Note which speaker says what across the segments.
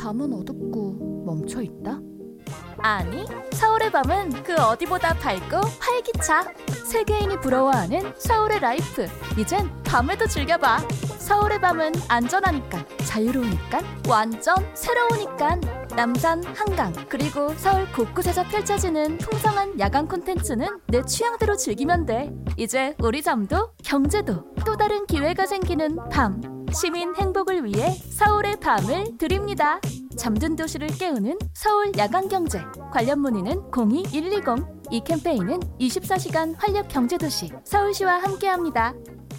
Speaker 1: 밤은 어둡고 멈춰 있다?
Speaker 2: 아니, 서울의 밤은 그 어디보다 밝고 활기차. 세계인이 부러워하는 서울의 라이프. 이젠 밤에도 즐겨봐. 서울의 밤은 안전하니까, 자유로우니까, 완전 새로우니까. 남산, 한강, 그리고 서울 곳곳에서 펼쳐지는 풍성한 야간 콘텐츠는 내 취향대로 즐기면 돼. 이제 우리 잠도 경제도 또 다른 기회가 생기는 밤. 시민 행복을 위해 서울의 밤을 드립니다. 잠든 도시를 깨우는 서울 야간경제. 관련 문의는 02-120. 이 캠페인은 24시간 활력 경제도시 서울시와 함께합니다.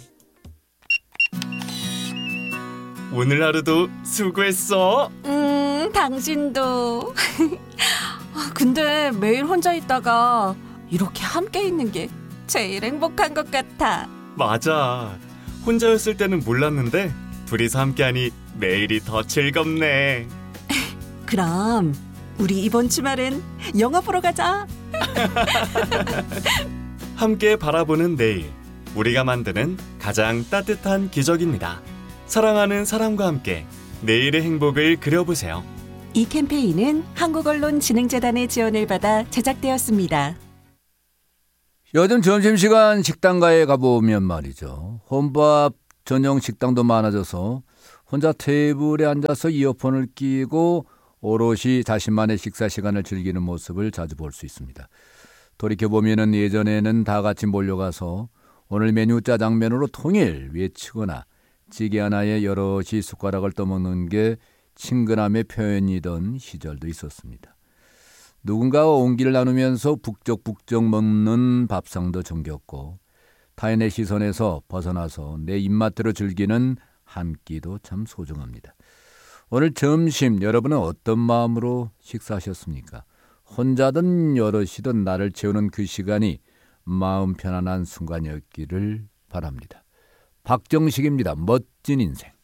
Speaker 3: 오늘 하루도 수고했어.
Speaker 4: 당신도. 근데 매일 혼자 있다가 이렇게 함께 있는 게 제일 행복한 것 같아.
Speaker 3: 맞아. 혼자였을 때는 몰랐는데 둘이서 함께하니 매일이 더 즐겁네.
Speaker 4: 그럼 우리 이번 주말엔 영화 보러 가자.
Speaker 3: 함께 바라보는 내일, 우리가 만드는 가장 따뜻한 기적입니다. 사랑하는 사람과 함께 내일의 행복을 그려보세요.
Speaker 4: 이 캠페인은 한국언론진흥재단의 지원을 받아 제작되었습니다.
Speaker 5: 요즘 점심시간 식당가에 가보면 말이죠. 혼밥 전용 식당도 많아져서 혼자 테이블에 앉아서 이어폰을 끼고 오롯이 자신만의 식사 시간을 즐기는 모습을 자주 볼 수 있습니다. 돌이켜보면 예전에는 다 같이 몰려가서 오늘 메뉴 짜장면으로 통일 외치거나 찌개 하나에 여럿이 숟가락을 떠먹는 게 친근함의 표현이던 시절도 있었습니다. 누군가와 온기를 나누면서 북적북적 먹는 밥상도 정겹고 타인의 시선에서 벗어나서 내 입맛대로 즐기는 한 끼도 참 소중합니다. 오늘 점심 여러분은 어떤 마음으로 식사하셨습니까? 혼자든 여럿이든 나를 채우는 그 시간이 마음 편안한 순간이었기를 바랍니다. 박정식입니다. 멋진 인생.